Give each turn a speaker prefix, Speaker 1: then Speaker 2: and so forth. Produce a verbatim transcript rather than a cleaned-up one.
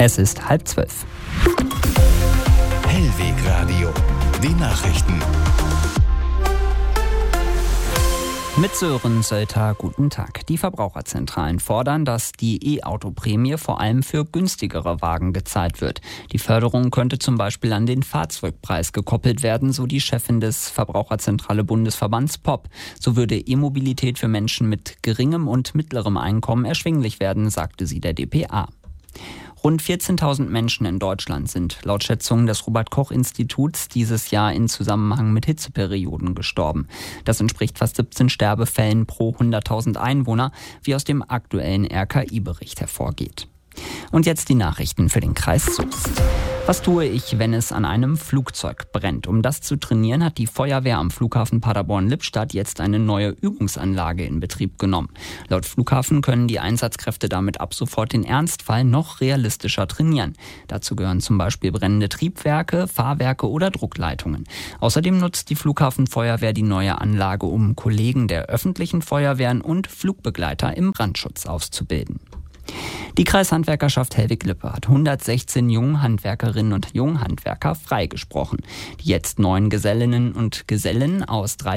Speaker 1: Es ist halb zwölf.
Speaker 2: Hellweg Radio, die Nachrichten.
Speaker 1: Mit Sören Sölter, guten Tag. Die Verbraucherzentralen fordern, dass die E-Auto-Prämie vor allem für günstigere Wagen gezahlt wird. Die Förderung könnte zum Beispiel an den Fahrzeugpreis gekoppelt werden, so die Chefin des Verbraucherzentrale Bundesverbands P O P. So würde E-Mobilität für Menschen mit geringem und mittlerem Einkommen erschwinglich werden, sagte sie der D P A. Rund vierzehntausend Menschen in Deutschland sind laut Schätzungen des Robert-Koch-Instituts dieses Jahr in Zusammenhang mit Hitzeperioden gestorben. Das entspricht fast siebzehn Sterbefällen pro hunderttausend Einwohner, wie aus dem aktuellen R K I-Bericht hervorgeht. Und jetzt die Nachrichten für den Kreis Soest. Was tue ich, wenn es an einem Flugzeug brennt? Um das zu trainieren, hat die Feuerwehr am Flughafen Paderborn-Lippstadt jetzt eine neue Übungsanlage in Betrieb genommen. Laut Flughafen können die Einsatzkräfte damit ab sofort den Ernstfall noch realistischer trainieren. Dazu gehören zum Beispiel brennende Triebwerke, Fahrwerke oder Druckleitungen. Außerdem nutzt die Flughafenfeuerwehr die neue Anlage, um Kollegen der öffentlichen Feuerwehren und Flugbegleiter im Brandschutz auszubilden. Die Kreishandwerkerschaft Hellwig-Lippe hat hundertsechzehn jungen Handwerkerinnen und Junghandwerker freigesprochen. Die jetzt neun Gesellinnen und Gesellen aus